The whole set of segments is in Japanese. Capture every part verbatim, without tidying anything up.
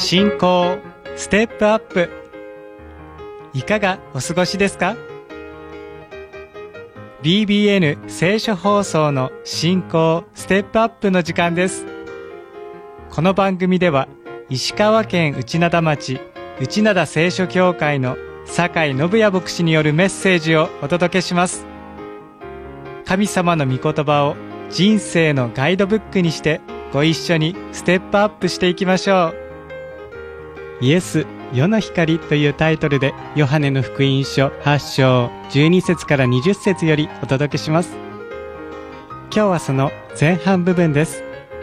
信仰ステップアップ。いかがお過ごしですか？ ビービーエヌ 聖書放送の信仰ステップアップの時間です。この番組では石川県内灘町内灘聖書教会の酒井信也牧師によるメッセージをお届けします。神様の御言葉を人生のガイドブックにしてご一緒にステップアップしていきましょう。イエス、世の光というタイトルでヨハネの福音書はち章じゅうに節からにじゅう節よりお届けします。今日はその前半部分です。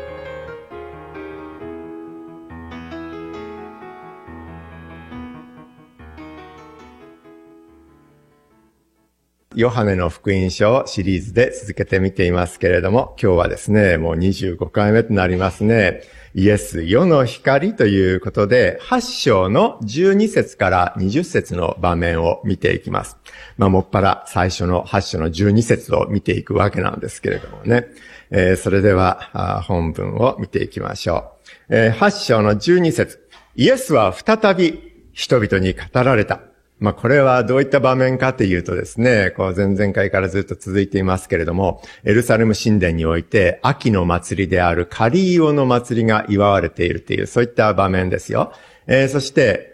ヨハネの福音書シリーズで続けて見ていますけれども、今日はですね、もうにじゅうごかいめとなりますね。イエス、世の光ということで、はち章のじゅうに節からにじゅう節の場面を見ていきます。まあ、もっぱら最初のはち章のじゅうに節を見ていくわけなんですけれどもね。えー、それでは本文を見ていきましょう。えー、はち章のじゅうに節。イエスは再び人々に語られた。まあ、これはどういった場面かというとですね、こう前々回からずっと続いていますけれども、エルサレム神殿において秋の祭りであるカリーオの祭りが祝われているという、そういった場面ですよ。えー、そして、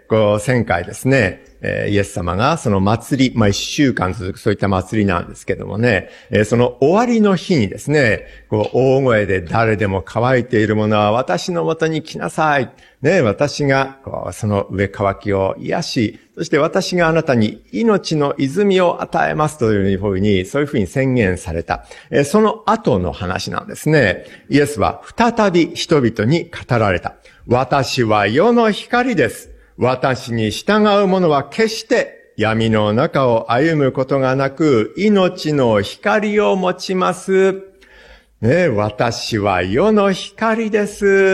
こう前回ですね、えー、イエス様がその祭り、まあ一週間続くそういった祭りなんですけどもね、えー、その終わりの日にですね、こう大声で誰でも乾いているものは私のもとに来なさい。ね、私がこうその上乾きを癒し、そして私があなたに命の泉を与えますというふうに、そういうふうに宣言された。えー、その後の話なんですね。イエスは再び人々に語られた。私は世の光です。私に従う者は決して闇の中を歩むことがなく、命の光を持ちます。ね、私は世の光です。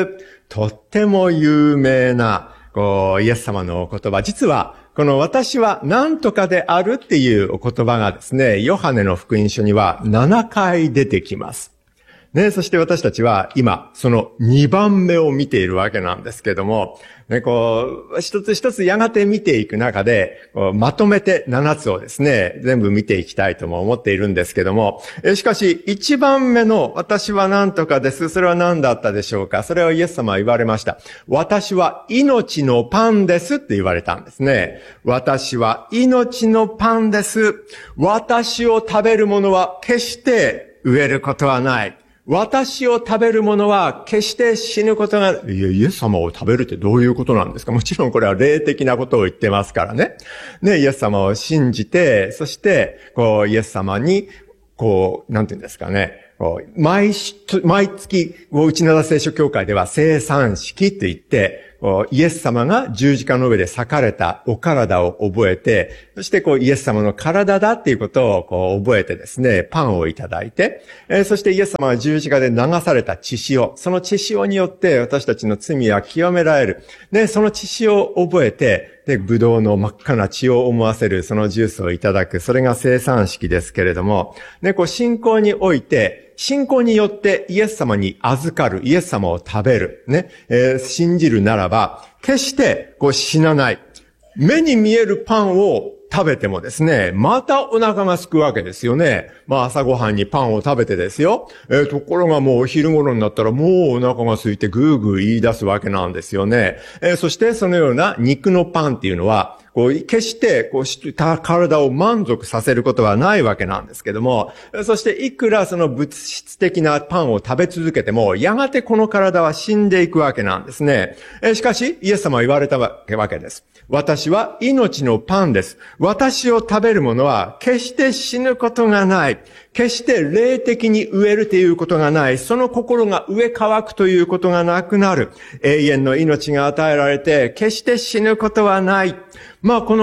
とっても有名な、こう、イエス様のお言葉。実は、この私は何とかであるっていうお言葉がですね、ヨハネの福音書にはななかい出てきます。ね、そして私たちは今、そのにばんめを見ているわけなんですけども、ね、こう、一つ一つやがて見ていく中で、こうまとめてななつをですね、全部見ていきたいとも思っているんですけども、えしかし、いちばんめの私は何とかです。それは何だったでしょうか？それをイエス様は言われました。私は命のパンですって言われたんですね。私は命のパンです。私を食べる者は決して飢えることはない。私を食べる者は決して死ぬことが、いや、イエス様を食べるってどういうことなんですか？もちろんこれは霊的なことを言ってますからね。ね、イエス様を信じて、そして、こう、イエス様に、こう、なんていうんですかね、こう毎、毎月、内灘聖書協会では聖餐式って言って、イエス様が十字架の上で裂かれたお体を覚えて、そしてこうイエス様の体だっていうことをこう覚えてですね、パンをいただいて、えー、そしてイエス様は十字架で流された血潮、その血潮によって私たちの罪は清められる。で、その血潮を覚えて、で、ブドウの真っ赤な血を思わせるそのジュースをいただく。それが聖餐式ですけれども、ね、こう信仰において、信仰によってイエス様に預かる、イエス様を食べる、ね、えー、信じるならば、決してこう死なない。目に見えるパンを食べてもですね、またお腹が空くわけですよね。まあ朝ごはんにパンを食べてですよ。えー、ところがもうお昼頃になったらもうお腹が空いてぐーぐー言い出すわけなんですよね。えー、そしてそのような肉のパンっていうのは、こう決してこう体を満足させることはないわけなんですけども、そしていくらその物質的なパンを食べ続けても、やがてこの体は死んでいくわけなんですね。えー、しかしイエス様は言われたわけです。私は命のパンです。私を食べる者は決して死ぬことがない。決して霊的に飢えるということがない。その心が飢え乾くということがなくなる。永遠の命が与えられて、決して死ぬことはない。まあこの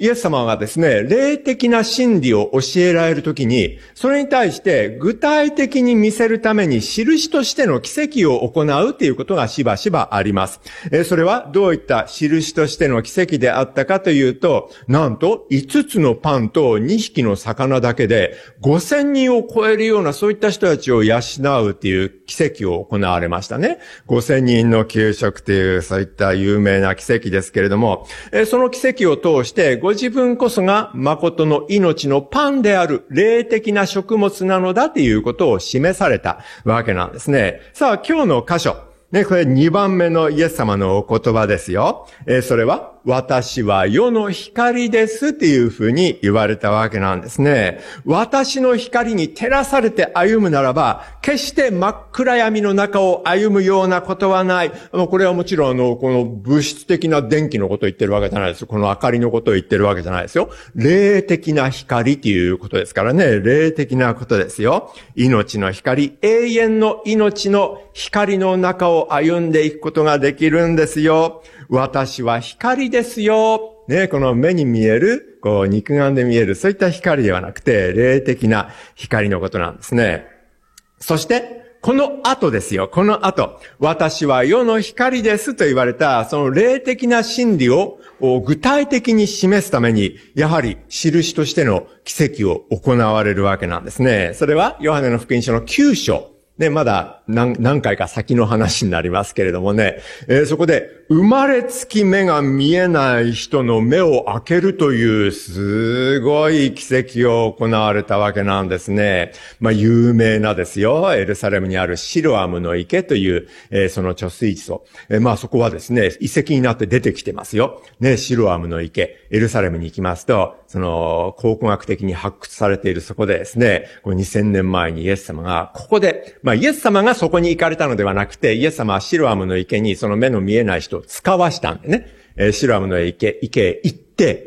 イエス様がですね、霊的な真理を教えられるときに、それに対して具体的に見せるために印としての奇跡を行うということがしばしばあります。それはどういった印としての奇跡であったかというと、なんといつつのパンとにひきの魚だけでごせんにんを超えるようなそういった人たちを養うっていう奇跡を行われましたね。ごせんにんの給食というそういった有名な奇跡ですけれども、その奇跡を通してご自分こそが誠の命のパンである霊的な食物なのだということを示されたわけなんですね。さあ、今日の箇所。ね、これにばんめのイエス様のお言葉ですよ。えー、それは、私は世の光ですっていうふうに言われたわけなんですね。私の光に照らされて歩むならば、決して真っ暗闇の中を歩むようなことはない。これはもちろんあの、この物質的な電気のことを言ってるわけじゃないですよ。この明かりのことを言ってるわけじゃないですよ。霊的な光っていうことですからね。霊的なことですよ。命の光、永遠の命の光の中を歩んでいくことができるんですよ。私は光ですよ。ね、この目に見える、こう肉眼で見える、そういった光ではなくて、霊的な光のことなんですね。そして、この後ですよ、この後、私は世の光ですと言われた、その霊的な真理を具体的に示すために、やはり印としての奇跡を行われるわけなんですね。それは、ヨハネの福音書のきゅう章。ね、まだ何、何回か先の話になりますけれどもね、えー、そこで生まれつき目が見えない人の目を開けるというすごい奇跡を行われたわけなんですね。まあ有名なですよ、エルサレムにあるシロアムの池という、えー、その貯水槽、えー、まあそこはですね、遺跡になって出てきてますよ。ね、シロアムの池、エルサレムに行きますと、その考古学的に発掘されているそこでですね、こうにせんねんまえにイエス様がここでまあ、イエス様がそこに行かれたのではなくて、イエス様はシロアムの池にその目の見えない人を使わしたんでね、えー、シロアムの池、池へ行って、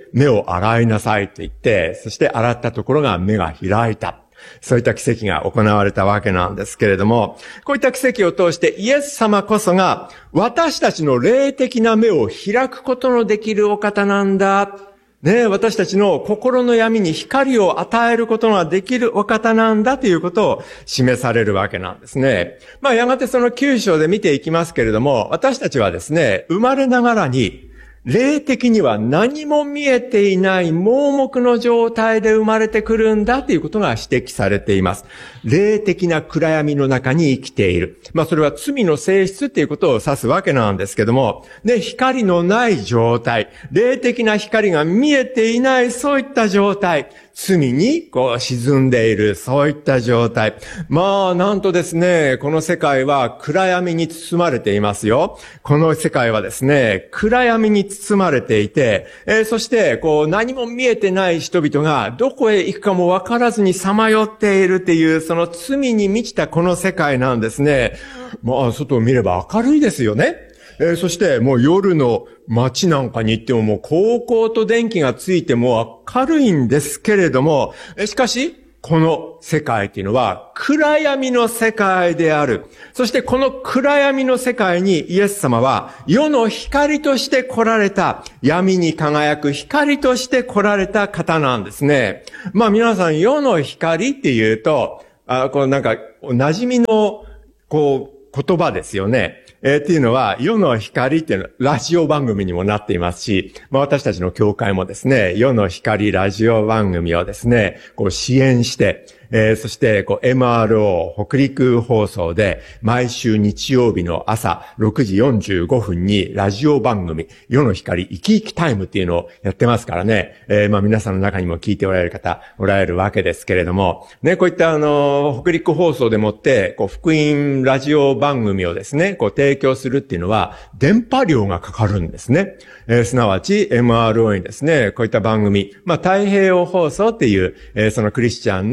目を洗いなさいと言って、そして洗ったところが目が開いた。そういった奇跡が行われたわけなんですけれども、こういった奇跡を通してイエス様こそが私たちの霊的な目を開くことのできるお方なんだ。ねえ、私たちの心の闇に光を与えることができるお方なんだということを示されるわけなんですね。まあ、やがてそのきゅう章で見ていきますけれども、私たちはですね、生まれながらに、霊的には何も見えていない盲目の状態で生まれてくるんだということが指摘されています。霊的な暗闇の中に生きている。まあそれは罪の性質ということを指すわけなんですけども、ね、光のない状態、霊的な光が見えていないそういった状態、罪にこう沈んでいるそういった状態。まあなんとですね、この世界は暗闇に包まれていますよ。この世界はですね、暗闇に包まれていて、えー、そしてこう何も見えてない人々がどこへ行くかもわからずにさまよっているっていうその罪に満ちたこの世界なんですね。まあ外を見れば明るいですよね。えー、そしてもう夜の街なんかに行ってももう高々と電気がついても明るいんですけれども、しかしこの世界っていうのは暗闇の世界である。そしてこの暗闇の世界にイエス様は世の光として来られた、闇に輝く光として来られた方なんですね。まあ皆さん世の光っていうと、あこうなんか馴染みのこう言葉ですよね。えー、っていうのは、世の光っていうのはラジオ番組にもなっていますし、まあ私たちの教会もですね、世の光ラジオ番組をですね、こう支援して、えー、そして、こう、エムアールオー 北陸放送で、毎週日曜日の朝ろくじよんじゅうごふんにラジオ番組、世の光生き生きタイムっていうのをやってますからね、えー、まあ皆さんの中にも聞いておられる方、おられるわけですけれども、ね、こういったあの、北陸放送でもって、こう、福音ラジオ番組をですね、こう、提供するっていうのは、電波料がかかるんですね。えー、すなわち、エムアールオー にですね、こういった番組、まあ太平洋放送っていう、えー、そのクリスチャンの会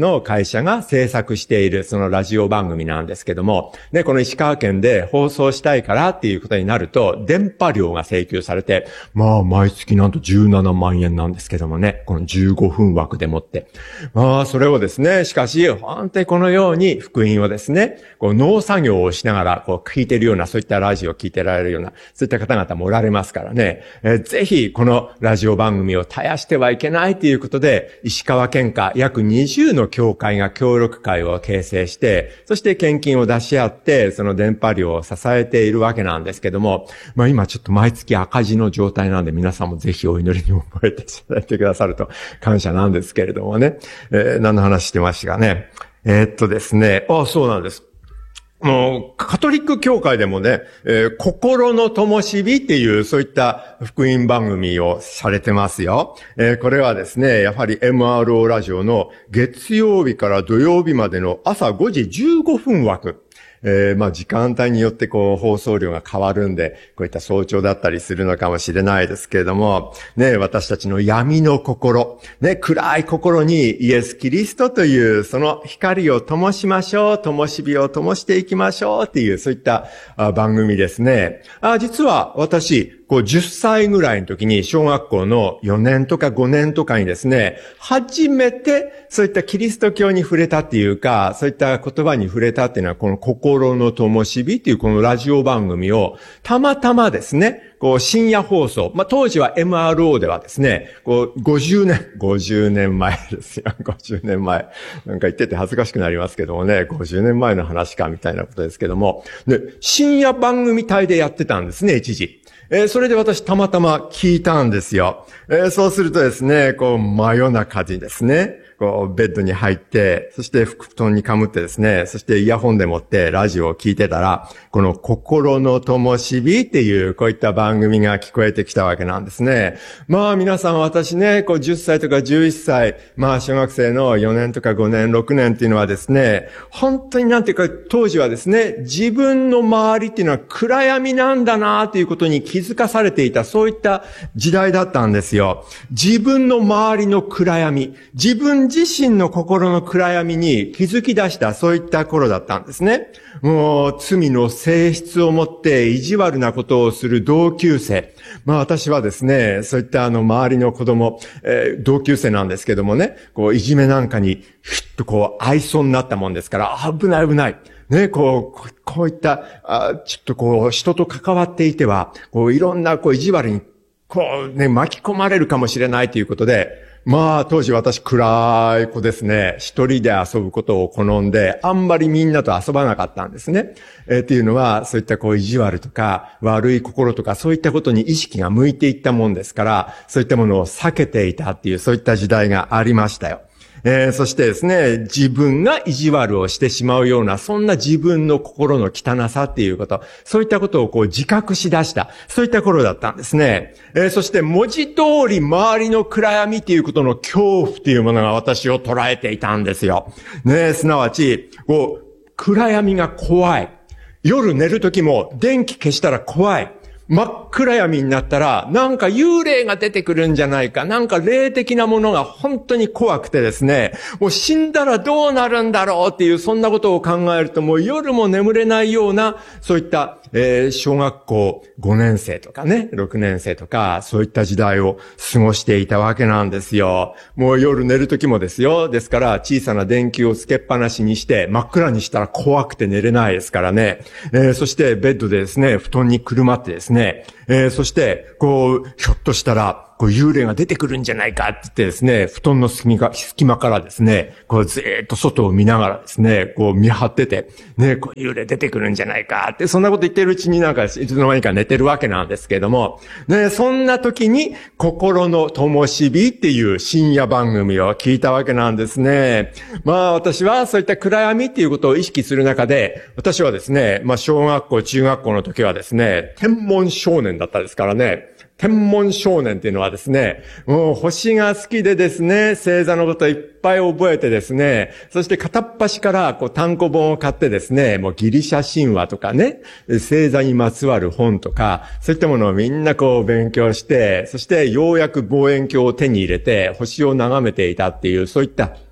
会社が制作しているそのラジオ番組なんですけども、ね、この石川県で放送したいからっていうことになると、電波料が請求されて、まあ、毎月なんとじゅうななまんえんなんですけどもね、このじゅうごふん枠でもって。まあ、それをですね、しかし、本当にこのように福音をですね、こう農作業をしながら、こう聞いてるような、そういったラジオを聞いてられるような、そういった方々もおられますからね、えー、ぜひ、このラジオ番組を絶やしてはいけないということで、石川県下約にじゅうの教会が協力会を形成して、そして献金を出し合って、その電波料を支えているわけなんですけども、まあ今ちょっと毎月赤字の状態なんで、皆さんもぜひお祈りに覚えていただいてくださると感謝なんですけれどもね。えー、何の話してましたかね。えー、っとですね、あ、そうなんです。もう、カトリック教会でもね、えー、心の灯火っていう、そういった福音番組をされてますよ。えー、これはですね、やはり エムアールオー ラジオの月曜日から土曜日までの朝ごじじゅうごふん枠。えー、まあ時間帯によってこう放送量が変わるんで、こういった早朝だったりするのかもしれないですけれども、ね、私たちの闇の心、ね、暗い心にイエス・キリストというその光を灯しましょう、灯火を灯していきましょうっていう、そういった番組ですね。あ、実は私、こうじゅっさいぐらいの時に小学校のよねんとかごねんとかにですね、初めてそういったキリスト教に触れたっていうか、そういった言葉に触れたっていうのはこの心の灯火っていうこのラジオ番組をたまたまですね、こう深夜放送、まあ当時は エムアールオー ではですね、こうごじゅうねん、ごじゅうねんまえですよ、ごじゅうねんまえ。なんか言ってて恥ずかしくなりますけどもね、ごじゅうねんまえの話かみたいなことですけども、で、深夜番組帯でやってたんですね、一時。えー、それで私たまたま聞いたんですよ。えー、そうするとですね、こう真夜中にですね、こうベッドに入って、そして布団にかむってですね、そしてイヤホンでもってラジオを聞いてたら、この心の灯火っていうこういった番組が聞こえてきたわけなんですね。まあ皆さん私ね、こうじゅっさいとかじゅういっさい、まあ小学生のよねんとかごねん、ろくねんっていうのはですね、本当になんていうか当時はですね、自分の周りっていうのは暗闇なんだなっていうことに気づかされていた、そういった時代だったんですよ。自分の周りの暗闇、自分自身の心の暗闇に気づき出した、そういった頃だったんですね。もう罪の性質を持って意地悪なことをする同級生。まあ私はですね、そういったあの周りの子供、えー、同級生なんですけどもね、こういじめなんかにふっとこう愛想になったもんですから、危ない危ない。ね、こう、こういった、あちょっとこう、人と関わっていては、こう、いろんな、こう、意地悪に、こう、ね、巻き込まれるかもしれないということで、まあ、当時私暗い子ですね。一人で遊ぶことを好んで、あんまりみんなと遊ばなかったんですね。えー、っていうのは、そういったこう、意地悪とか、悪い心とか、そういったことに意識が向いていったもんですから、そういったものを避けていたっていう、そういった時代がありましたよ。えー、そしてですね、自分が意地悪をしてしまうような、そんな自分の心の汚さっていうこと、そういったことをこう自覚し出した、そういった頃だったんですね。えー、そして文字通り周りの暗闇っていうことの恐怖っていうものが私を捉えていたんですよ。ね、すなわち、こう、暗闇が怖い。夜寝るときも電気消したら怖い。真っ暗闇になったら、なんか幽霊が出てくるんじゃないか、なんか霊的なものが本当に怖くてですね、もう死んだらどうなるんだろうっていう、そんなことを考えると、もう夜も眠れないような、そういった、えー、小学校ごねん生とかね、ろくねん生とか、そういった時代を過ごしていたわけなんですよ。もう夜寝る時もですよ。ですから、小さな電球をつけっぱなしにして、真っ暗にしたら怖くて寝れないですからね。えー、そして、ベッドでですね、布団にくるまってですね、ねえー、そして、こう、ひょっとしたら、こう、幽霊が出てくるんじゃないかって言ってですね、布団の隙間、隙間からですね、こう、ずーっと外を見ながらですね、こう、見張ってて、ね、こう、幽霊出てくるんじゃないかって、そんなこと言ってるうちになんか、いつの間にか寝てるわけなんですけども、ね、そんな時に、心の灯火っていう深夜番組を聞いたわけなんですね。まあ、私はそういった暗闇っていうことを意識する中で、私はですね、まあ、小学校、中学校の時はですね、天文少年だったですからね、天文少年っていうのはですね、もう星が好きでですね、星座のこといっぱい覚えてですね、そして片っ端からこう単行本を買ってですね、もうギリシャ神話とかね、星座にまつわる本とか、そういったものをみんなこう勉強して、そしてようやく望遠鏡を手に入れて星を眺めていたっていう、そういった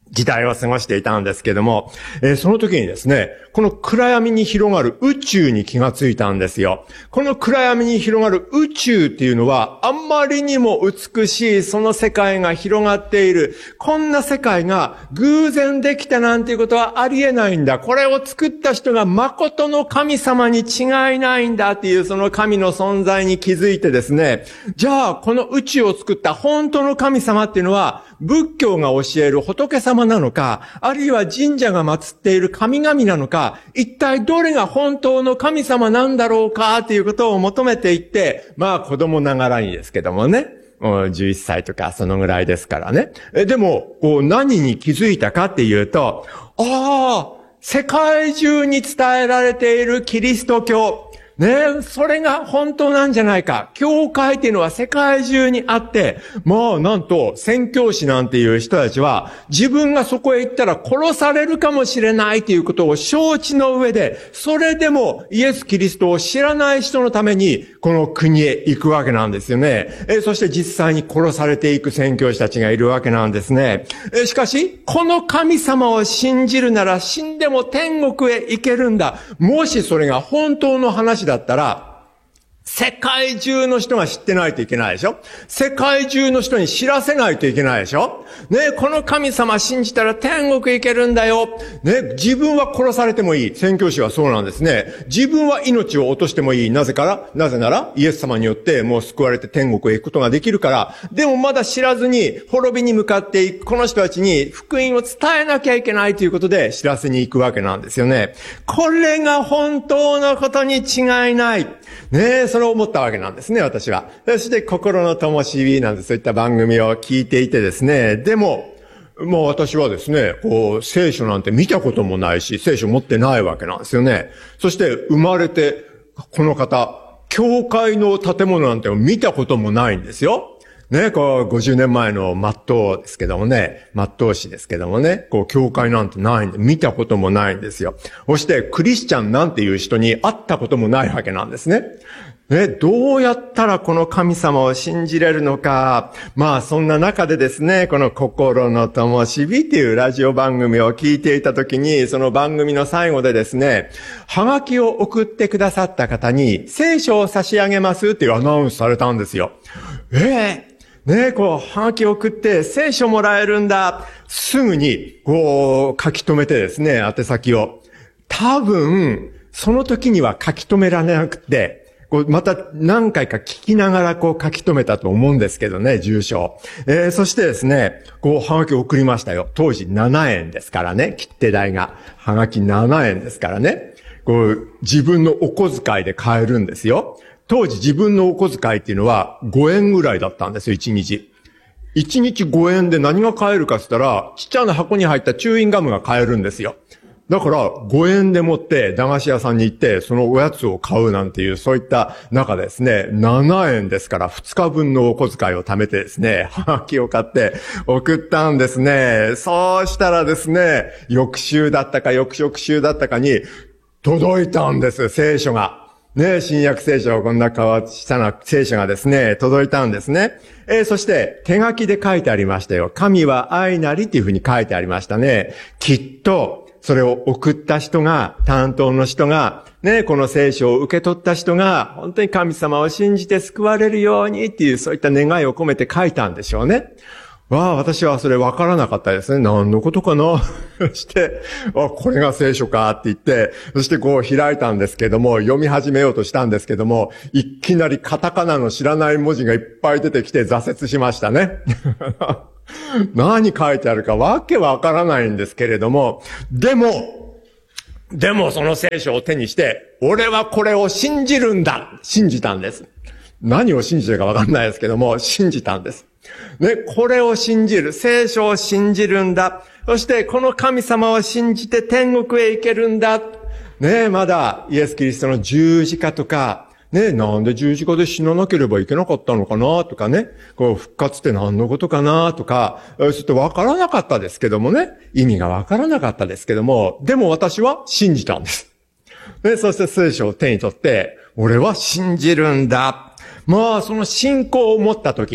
時代を過ごしていたんですけども、えー、その時にですね、この暗闇に広がる宇宙に気がついたんですよ。この暗闇に広がる宇宙っていうのは、あんまりにも美しいその世界が広がっている。こんな世界が偶然できたなんていうことはありえないんだ。これを作った人が誠の神様に違いないんだっていうその神の存在に気づいてですね、じゃあこの宇宙を作った本当の神様っていうのは、仏教が教える仏様なのか、あるいは神社が祀っている神々なのか、一体どれが本当の神様なんだろうかということを求めていって、まあ子供ながらにですけどもね、じゅういっさいとかそのぐらいですからね。えでも、こう何に気づいたかっていうと、ああ、世界中に伝えられているキリスト教、ね、それが本当なんじゃないか。教会っていうのは世界中にあって、まあなんと宣教師なんていう人たちは自分がそこへ行ったら殺されるかもしれないということを承知の上で、それでもイエス・キリストを知らない人のためにこの国へ行くわけなんですよね。えそして実際に殺されていく宣教師たちがいるわけなんですね。えしかし、この神様を信じるなら死んでも天国へ行けるんだ。もしそれが本当の話だったら、世界中の人が知ってないといけないでしょ。世界中の人に知らせないといけないでしょ。ね、この神様信じたら天国行けるんだよ。ね、自分は殺されてもいい。宣教師はそうなんですね。自分は命を落としてもいい。なぜから、なぜなら、イエス様によってもう救われて天国へ行くことができるから。でもまだ知らずに滅びに向かっていくこの人たちに福音を伝えなきゃいけないということで知らせに行くわけなんですよね。これが本当のことに違いない。ね、それを思ったわけなんですね、私は。そして心の灯火なんてそういった番組を聞いていてですね、でも、もう私はですね、こう、聖書なんて見たこともないし、聖書持ってないわけなんですよね。そして生まれて、この方、教会の建物なんて見たこともないんですよ。ね、こう、ごじゅうねんまえの末頭ですけどもね、末頭師ですけどもね、こう、教会なんてないんで、見たこともないんですよ。そして、クリスチャンなんていう人に会ったこともないわけなんですね。ね、どうやったらこの神様を信じれるのか。まあ、そんな中でですね、この心の灯火っていうラジオ番組を聞いていたときに、その番組の最後でですね、はがきを送ってくださった方に、聖書を差し上げますっていうアナウンスされたんですよ。ええねえ、こう、はがきを送って聖書もらえるんだ。すぐに、こう、書き留めてですね、宛先を。多分、その時には書き留められなくて、こう、また何回か聞きながらこう書き留めたと思うんですけどね、住所。えー、そしてですね、こう、はがきを送りましたよ。当時ななえんですからね、切手代が。はがきななえんですからね。こう、自分のお小遣いで買えるんですよ。当時自分のお小遣いっていうのはごえんぐらいだったんですよ、いちにち。いちにちごえんで何が買えるかって言ったら、ちっちゃな箱に入ったチューインガムが買えるんですよ。だからごえんでもって駄菓子屋さんに行ってそのおやつを買うなんていうそういった中ですね、ななえんですからふつかぶんのお小遣いを貯めてですね、はがきを買って送ったんですね。そうしたらですね、翌週だったか翌々週だったかに届いたんです、聖書が。ね、新約聖書、こんな変わったな聖書がですね、届いたんですね。えー、そして手書きで書いてありましたよ。神は愛なりっていうふうに書いてありましたね。きっと、それを送った人が、担当の人が、ね、この聖書を受け取った人が、本当に神様を信じて救われるようにっていう、そういった願いを込めて書いたんでしょうね。わあ、私はそれ分からなかったですね。何のことかなそして、あ、これが聖書かって言って、そしてこう開いたんですけども、読み始めようとしたんですけども、いきなりカタカナの知らない文字がいっぱい出てきて挫折しましたね。何書いてあるかわけわからないんですけれども、でも、でもその聖書を手にして、俺はこれを信じるんだ信じたんです。何を信じてるかわかんないですけども、信じたんです。ね、これを信じる。聖書を信じるんだ。そしてこの神様を信じて天国へ行けるんだ。ね、まだイエス・キリストの十字架とか、ね、なんで十字架で死ななければいけなかったのかなとかね、こう復活って何のことかなとか、ちょっとわからなかったですけどもね、意味がわからなかったですけども、でも私は信じたんです。で、そして聖書を手に取って、俺は信じるんだ。まあ、その信仰を持ったとき、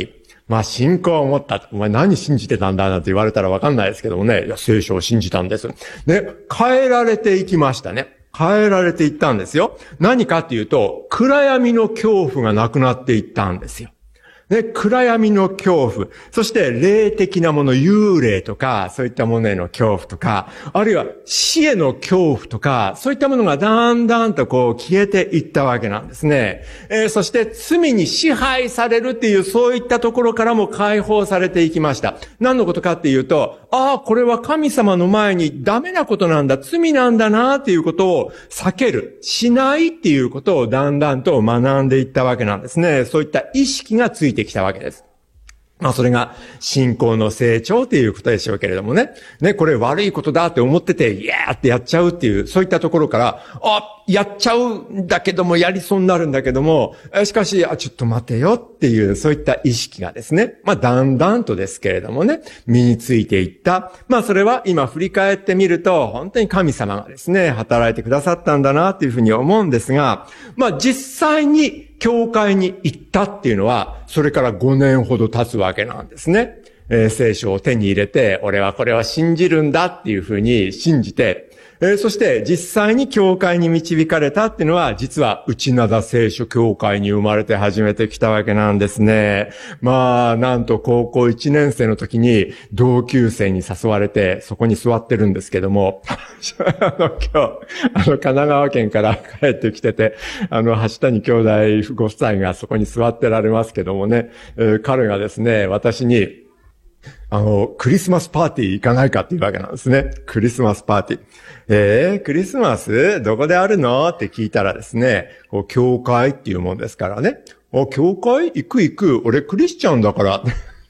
まあ信仰を持った。お前何信じてたんだなんて言われたらわかんないですけどもね。いや、聖書を信じたんです。で、変えられていきましたね。変えられていったんですよ。何かっていうと、暗闇の恐怖がなくなっていったんですよ。で、暗闇の恐怖、そして霊的なもの、幽霊とか、そういったものへの恐怖とか、あるいは死への恐怖とか、そういったものがだんだんとこう消えていったわけなんですね。えー、そして罪に支配されるっていう、そういったところからも解放されていきました。何のことかっていうと、ああ、これは神様の前にダメなことなんだ、罪なんだなっていうことを避ける、しないっていうことをだんだんと学んでいったわけなんですね。そういった意識がついてきたわけです。まあそれが信仰の成長ということでしょうけれどもね。ね、これ悪いことだって思ってて、イエーってやっちゃうっていう、そういったところから、あ、やっちゃうんだけども、やりそうになるんだけども、しかし、あ、ちょっと待てよっていう、そういった意識がですね、まあだんだんとですけれどもね、身についていった。まあそれは今振り返ってみると、本当に神様がですね、働いてくださったんだなっていうふうに思うんですが、まあ実際に、教会に行ったっていうのは、それからごねんほど経つわけなんですね。えー、聖書を手に入れて、俺はこれを信じるんだっていうふうに信じて、えー、そして実際に教会に導かれたっていうのは、実は内灘聖書教会に生まれて初めてきたわけなんですね。まあ、なんと高校いちねん生の時に同級生に誘われて、そこに座ってるんですけども、あの今日、あの神奈川県から帰ってきてて、あの橋谷兄弟ご夫妻がそこに座ってられますけどもね、えー、彼がですね、私に、あの、クリスマスパーティー行かないかっていうわけなんですね。クリスマスパーティー。えー、クリスマスどこであるのって聞いたらですね、こう、教会っていうもんですからね。お、教会行く行く。俺クリスチャンだから。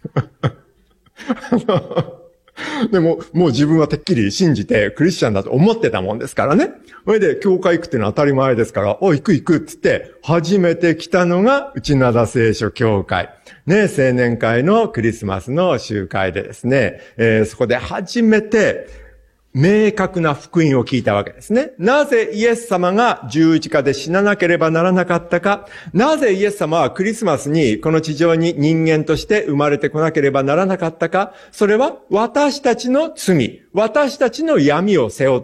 でも、もう自分はてっきり信じてクリスチャンだと思ってたもんですからね。それで、教会行くっていうのは当たり前ですから、お、行く行くって言って、初めて来たのが内灘聖書教会。ね、青年会のクリスマスの集会でですね、えー、そこで初めて、明確な福音を聞いたわけですね。なぜイエス様が十字架で死ななければならなかったか。なぜイエス様はクリスマスにこの地上に人間として生まれてこなければならなかったか。それは私たちの罪、私たちの闇を背負って、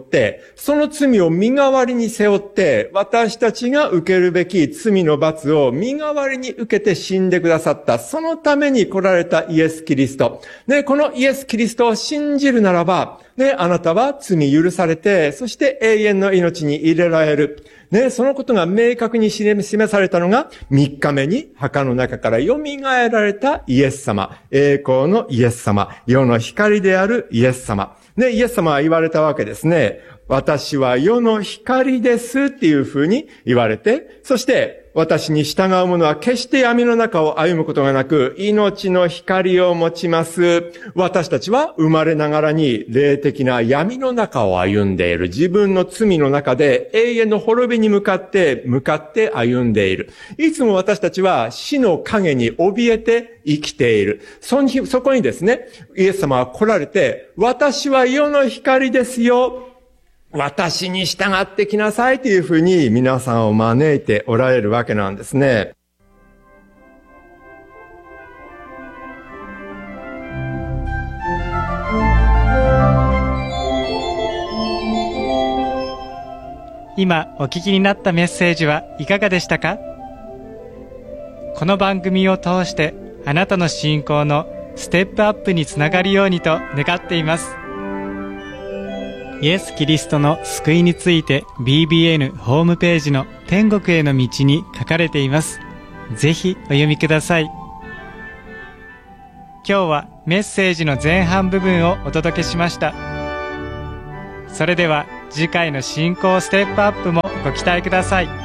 その罪を身代わりに背負って、私たちが受けるべき罪の罰を身代わりに受けて死んでくださった。そのために来られたイエス・キリスト。ね、このイエス・キリストを信じるならば、ね、あなたは罪許されて、そして永遠の命に入れられる。ね、そのことが明確に示されたのが、三日目に墓の中から蘇られたイエス様。栄光のイエス様。世の光であるイエス様。ね、イエス様は言われたわけですね。私は世の光ですっていうふうに言われて、そして私に従う者は決して闇の中を歩むことがなく、命の光を持ちます。私たちは生まれながらに霊的な闇の中を歩んでいる。自分の罪の中で永遠の滅びに向かって、向かって歩んでいる。いつも私たちは死の影に怯えて生きている。その日、そこにですね、イエス様は来られて、私は世の光ですよ。私に従ってきなさいというふうに皆さんを招いておられるわけなんですね。 今お聞きになったメッセージはいかがでしたか？この番組を通してあなたの信仰のステップアップにつながるようにと願っています。イエス・キリストの救いについて ビービーエヌ ホームページの天国への道に書かれています。ぜひお読みください。今日はメッセージの前半部分をお届けしました。それでは次回の信仰ステップアップもご期待ください。